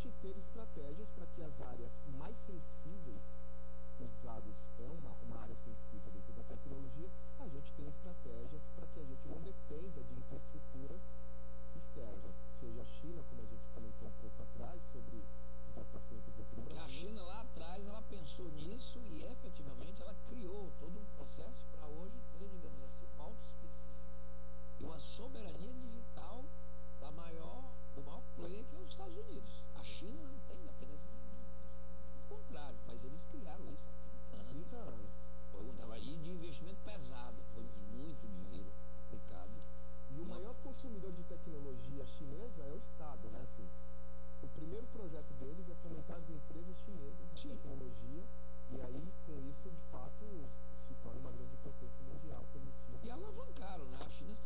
gente ter estratégias para que as áreas mais sensíveis, os dados é uma área sensível dentro da tecnologia, a gente tem estratégias para que a gente não dependa de infraestruturas externas, seja a China, como a gente comentou um pouco